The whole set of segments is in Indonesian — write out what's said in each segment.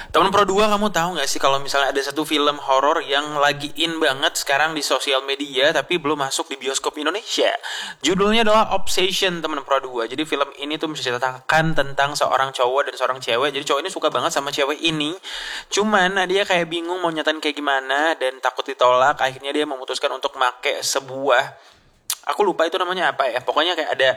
Temen Pro 2, kamu tahu nggak sih kalau misalnya ada satu film horor yang lagi in banget sekarang di sosial media tapi belum masuk di bioskop Indonesia. Judulnya adalah Obsession, temen Pro 2. Jadi film ini tuh menceritakan tentang seorang cowok dan seorang cewek. Jadi cowok ini suka banget sama cewek ini. Cuman dia kayak bingung mau nyatain kayak gimana dan takut ditolak. Akhirnya dia memutuskan untuk make sebuah, aku lupa itu namanya apa ya. Pokoknya kayak ada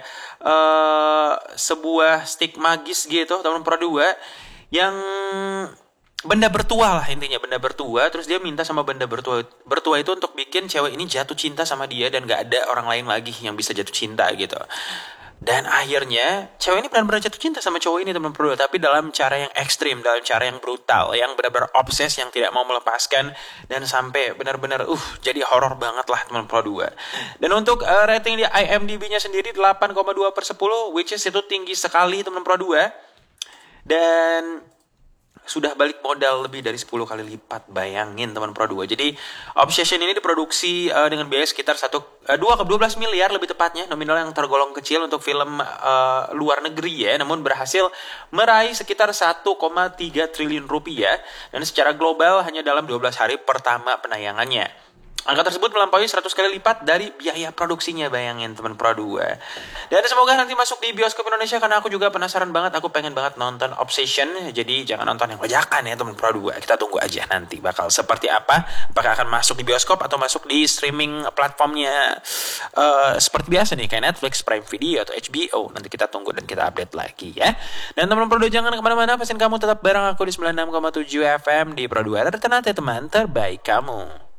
sebuah stick magis gitu, temen Pro 2, yang benda bertua lah, intinya benda bertua. Terus dia minta sama benda bertua itu untuk bikin cewek ini jatuh cinta sama dia dan gak ada orang lain lagi yang bisa jatuh cinta gitu. Dan akhirnya cewek ini benar-benar jatuh cinta sama cowok ini, teman berdua, tapi dalam cara yang ekstrim, dalam cara yang brutal, yang benar-benar obses, yang tidak mau melepaskan, dan sampai benar-benar jadi horor banget lah, teman berdua. Dan untuk rating di IMDb-nya sendiri 8,2/10, which is itu tinggi sekali, teman berdua. Dan sudah balik modal lebih dari 10 kali lipat, bayangin teman Pro 2. Jadi Obsession ini diproduksi dengan biaya sekitar 12 miliar lebih tepatnya, nominal yang tergolong kecil untuk film luar negeri ya, namun berhasil meraih sekitar 1,3 triliun rupiah dan secara global hanya dalam 12 hari pertama penayangannya. Angka tersebut melampaui 100 kali lipat dari biaya produksinya, bayangin teman Pro 2. Dan semoga nanti masuk di bioskop Indonesia, karena aku juga penasaran banget, aku pengen banget nonton Obsession. Jadi jangan nonton yang bajakan ya teman Pro 2. Kita tunggu aja nanti bakal seperti apa. Apakah akan masuk di bioskop atau masuk di streaming platformnya seperti biasa nih, kayak Netflix, Prime Video, atau HBO. Nanti kita tunggu dan kita update lagi ya. Dan teman Pro 2 jangan kemana-mana, pastikan kamu tetap bareng aku di 96,7 FM di Pro 2. Ternate teman terbaik kamu.